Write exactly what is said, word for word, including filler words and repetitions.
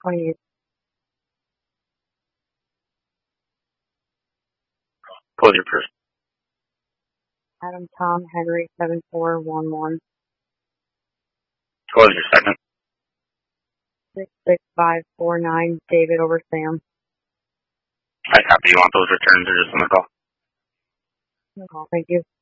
twenty-eight. Close your first. Adam Tom Henry seven four one one. Close your second. Six six five four nine David over Sam. I copy. You want those returns or just on the call? No call. Thank you.